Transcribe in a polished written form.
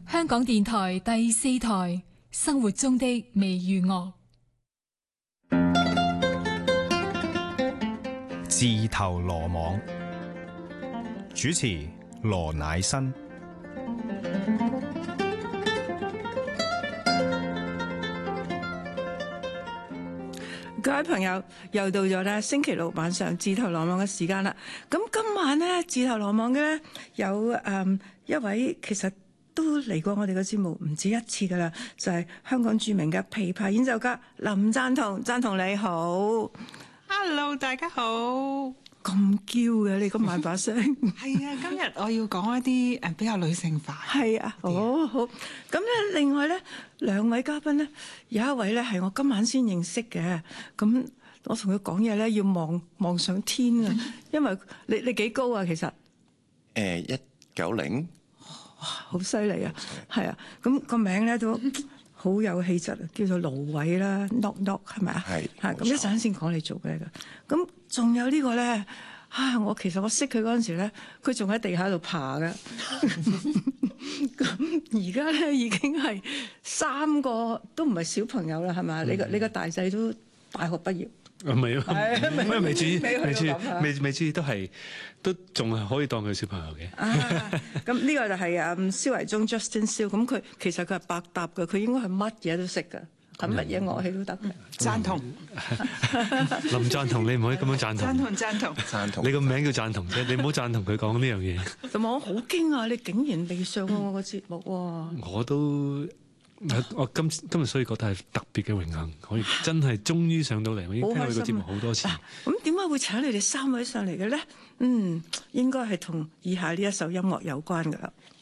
香港電台第4台生活中的微娛樂。 自投羅網，主持羅乃新。 各位朋友，又到咗咧星期六晚上自投羅網嘅時間啦。咁今晚咧自投羅網嘅咧有一位其實都嚟過我哋嘅節目唔止一次噶啦，就係香港著名嘅琵琶演奏家林贊同。贊同你好。 Hello， 大家好。 咁嬌嘅你今晚把聲。 係啊，今日我要講一啲比較女性化。 係啊，好。咁咧，另外咧兩位嘉賓咧，有一位咧係我今晚先認識嘅。咁我同佢講嘢咧要望上天啊，因為你幾高啊？其實 190。 哇，好犀利啊！係啊，咁個名咧都好有氣質，叫做盧偉啦，Knock Knock 係咪啊？係咁一陣先講你做嘅。咁仲有呢個咧，其實我識佢嗰陣時咧，佢仲喺地下度爬嘅。咁而家咧已經係3個都唔係小朋友啦，係咪？你個大仔都大學畢業。 未啊，未至於， 未至於都仲係可以當佢小朋友嘅。 咁呢個就係蕭維忠 Justin 蕭，咁佢其實佢係百搭嘅，佢應該係乜嘢都識嘅，係乜嘢樂器都得嘅。 贊同， 林贊同，你唔可以咁樣贊同。 贊同， 你個名叫贊同啫，你唔好贊同佢講呢樣嘢。 同埋我好驚啊！你竟然未上過我個節目喎。 我今日所以覺得係特別嘅榮幸，可以真係終於上到嚟，我已經聽過呢個節目好多次。 咁點解會請你哋3位上嚟嘅咧？應該係同以下呢一首音樂有關㗎啦。